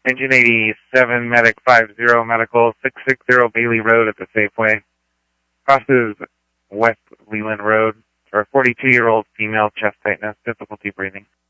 Engine 87, Medic 50, Medical 660 Bailey Road at the Safeway. Crosses West Leland Road for a 42-year-old female, chest tightness, difficulty breathing.